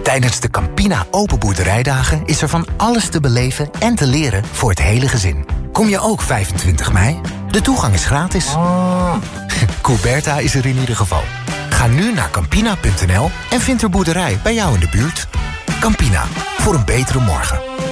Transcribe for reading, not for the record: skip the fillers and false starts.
Tijdens de Campina Open Boerderijdagen is er van alles te beleven en te leren voor het hele gezin. Kom je ook 25 mei? De toegang is gratis. Couberta is er in ieder geval. Ga nu naar Campina.nl en vind er boerderij bij jou in de buurt. Campina, voor een betere morgen.